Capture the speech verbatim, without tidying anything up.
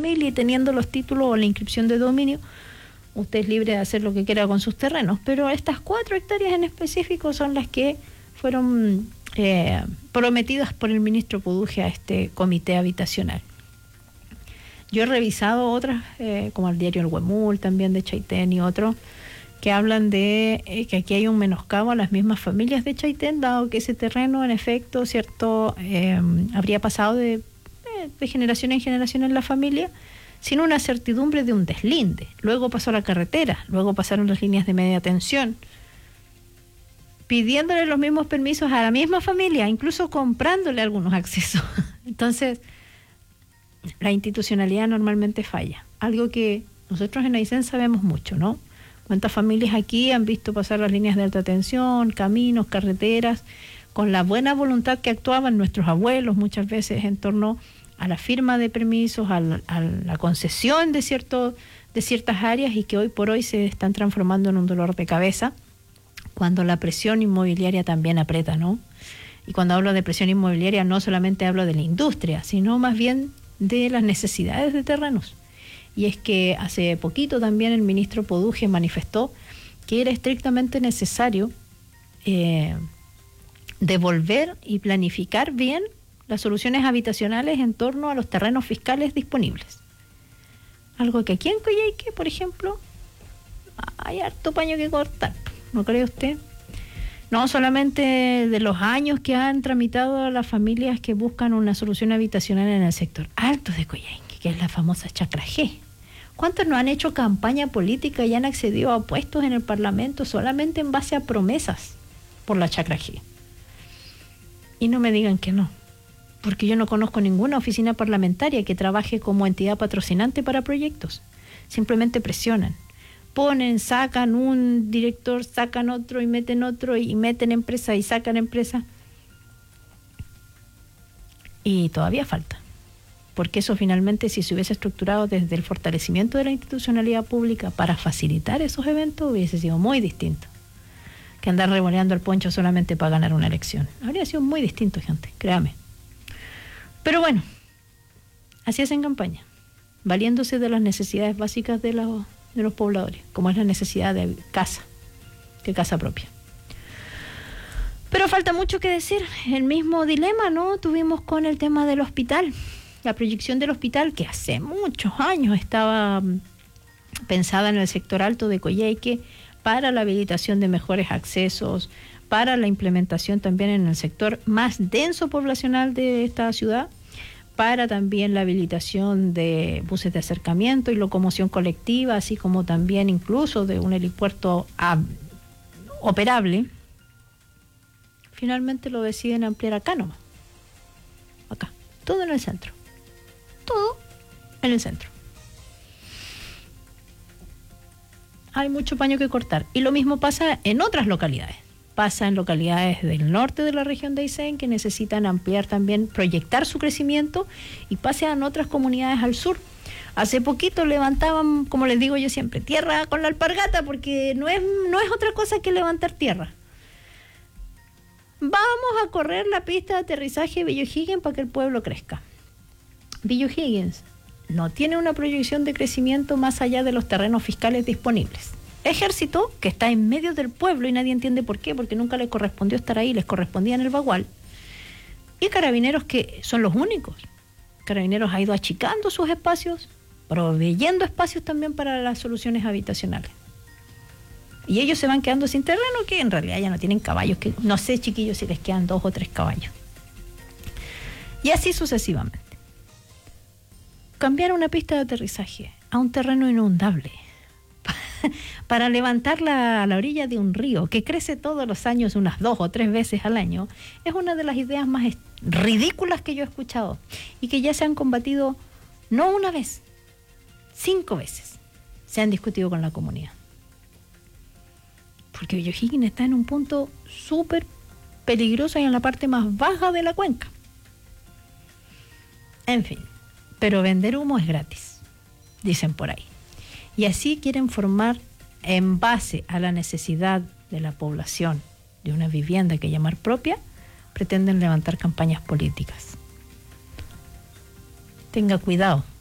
familia y teniendo los títulos o la inscripción de dominio, usted es libre de hacer lo que quiera con sus terrenos, pero estas cuatro hectáreas en específico son las que fueron eh, prometidas por el ministro Puduje a este comité habitacional. Yo he revisado otras, eh, como el diario El Huemul, también de Chaitén y otros, que hablan de eh, que aquí hay un menoscabo a las mismas familias de Chaitén, dado que ese terreno, en efecto, cierto, eh, habría pasado de, de generación en generación en la familia, sin una certidumbre de un deslinde. Luego pasó la carretera, luego pasaron las líneas de media tensión, pidiéndole los mismos permisos a la misma familia, incluso comprándole algunos accesos. Entonces, la institucionalidad normalmente falla, algo que nosotros en Aysén sabemos mucho, ¿no? Cuántas familias aquí han visto pasar las líneas de alta tensión, caminos, carreteras, con la buena voluntad que actuaban nuestros abuelos muchas veces en torno a la firma de permisos, a la, a la concesión de, cierto, de ciertas áreas, y que hoy por hoy se están transformando en un dolor de cabeza, cuando la presión inmobiliaria también aprieta, ¿no? Y cuando hablo de presión inmobiliaria no solamente hablo de la industria, sino más bien de las necesidades de terrenos. Y es que hace poquito también el ministro Puduje manifestó que era estrictamente necesario eh, devolver y planificar bien las soluciones habitacionales en torno a los terrenos fiscales disponibles. Algo que aquí en Coyhaique, por ejemplo, hay harto paño que cortar, ¿no cree usted? No solamente de los años que han tramitado las familias que buscan una solución habitacional en el sector alto de Coyhaique, que es la famosa Chacra G. ¿Cuántos no han hecho campaña política y han accedido a puestos en el Parlamento solamente en base a promesas por la Chacra G? Y no me digan que no, porque yo no conozco ninguna oficina parlamentaria que trabaje como entidad patrocinante para proyectos. Simplemente presionan, ponen, sacan un director, sacan otro y meten otro y meten empresa y sacan empresa. Y todavía falta. Porque eso finalmente, si se hubiese estructurado desde el fortalecimiento de la institucionalidad pública para facilitar esos eventos, hubiese sido muy distinto que andar revoleando el poncho solamente para ganar una elección. Habría sido muy distinto, gente, créame. Pero bueno, así es en campaña, valiéndose de las necesidades básicas de los, de los pobladores, como es la necesidad de casa, de casa propia. Pero falta mucho que decir. El mismo dilema, ¿no?, tuvimos con el tema del hospital. La proyección del hospital, que hace muchos años estaba pensada en el sector alto de Coyhaique para la habilitación de mejores accesos, para la implementación también en el sector más denso poblacional de esta ciudad, para también la habilitación de buses de acercamiento y locomoción colectiva, así como también incluso de un helipuerto a, operable. Finalmente lo deciden ampliar acá nomás, acá, todo en el centro. Todo en el centro. Hay mucho paño que cortar. Y lo mismo pasa en otras localidades. Pasa en localidades del norte de la región de Aysén, que necesitan ampliar también, proyectar su crecimiento, y pasa en otras comunidades al sur. Hace poquito levantaban, como les digo yo siempre, tierra con la alpargata, porque no es, no es otra cosa que levantar tierra. Vamos a correr la pista de aterrizaje de Bello Higgins para que el pueblo crezca. Bello Higgins no tiene una proyección de crecimiento más allá de los terrenos fiscales disponibles. Ejército, que está en medio del pueblo y nadie entiende por qué, porque nunca les correspondió estar ahí, les correspondía en el Bagual. Y Carabineros, que son los únicos. Carabineros ha ido achicando sus espacios, proveyendo espacios también para las soluciones habitacionales. Y ellos se van quedando sin terreno, que en realidad ya no tienen caballos, que no sé, chiquillos, si les quedan dos o tres caballos. Y así sucesivamente. Cambiar una pista de aterrizaje a un terreno inundable para levantarla a la orilla de un río que crece todos los años unas dos o tres veces al año es una de las ideas más ridículas que yo he escuchado, y que ya se han combatido no una vez, cinco veces se han discutido con la comunidad, porque Bello Higgins está en un punto súper peligroso y en la parte más baja de la cuenca. En fin, pero vender humo es gratis, dicen por ahí. Y así quieren formar, en base a la necesidad de la población de una vivienda que llamar propia, pretenden levantar campañas políticas. Tenga cuidado.